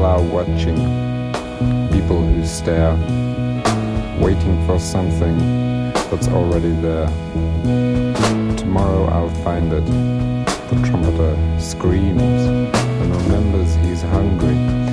People are watching, people who stare, waiting for something that's already there. Tomorrow I'll find it.